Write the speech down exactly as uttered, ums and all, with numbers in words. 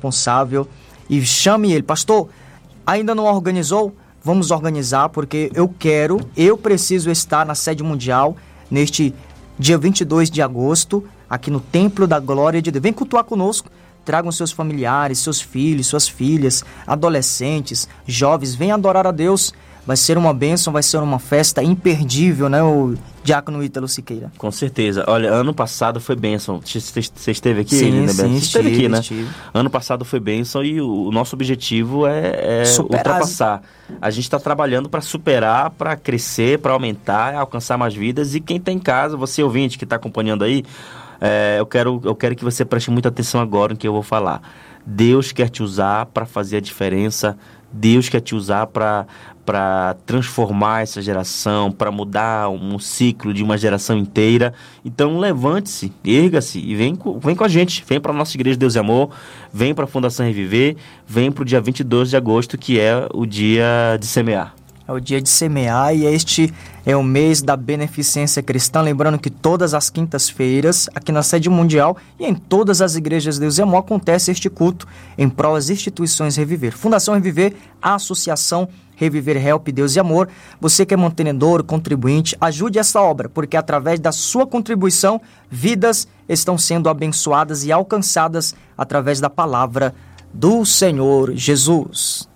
responsável e chame ele. Pastor, ainda não organizou? Vamos organizar, porque eu quero, eu preciso estar na sede mundial neste dia vinte e dois de agosto, aqui no Templo da Glória de Deus. Vem cultuar conosco, tragam seus familiares, seus filhos, suas filhas, adolescentes, jovens, venham adorar a Deus. Vai ser uma bênção, vai ser uma festa imperdível, né, o Diácono Ítalo Siqueira? Com certeza. Olha, ano passado foi bênção. Você esteve aqui, sim, Lindeberg? sim, Você esteve aqui, né? Estive. Ano passado foi bênção e o, o nosso objetivo é, é ultrapassar. A gente está trabalhando para superar, para crescer, para aumentar, alcançar mais vidas. E quem está em casa, você ouvinte que está acompanhando aí, é, eu, quero, eu quero que você preste muita atenção agora no que eu vou falar. Deus quer te usar para fazer a diferença. Deus quer te usar para para transformar essa geração, para mudar um ciclo de uma geração inteira. Então levante-se, erga-se e vem, vem com a gente, vem para a nossa Igreja Deus e Amor, vem para a Fundação Reviver, vem para o dia vinte e dois de agosto, que é o dia de semear. É o dia de semear e este é o mês da beneficência cristã. Lembrando que todas as quintas-feiras, aqui na sede mundial e em todas as igrejas Deus e Amor, acontece este culto em prol das instituições Reviver. Fundação Reviver, a Associação Reviver Help Deus e Amor. Você que é mantenedor, contribuinte, ajude essa obra, porque através da sua contribuição, vidas estão sendo abençoadas e alcançadas através da palavra do Senhor Jesus.